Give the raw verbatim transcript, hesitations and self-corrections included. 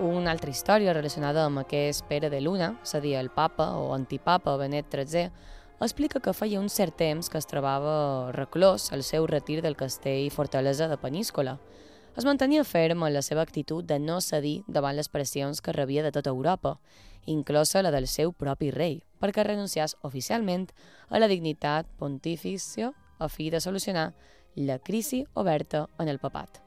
Una altra història relacionada amb aquest Pere de Luna, és a dir, el papa o antipapa Benet tretze, explica que feia un cert temps que es trobava reclòs al seu retir del castell i fortalesa de Peníscola. Es mantenia ferm en la seva actitud de no cedir davant les pressions que rebia de tota Europa, inclosa la del seu propi rei, perquè renunciés oficialment a la dignitat pontifícia a fi de solucionar la crisi oberta en el papat.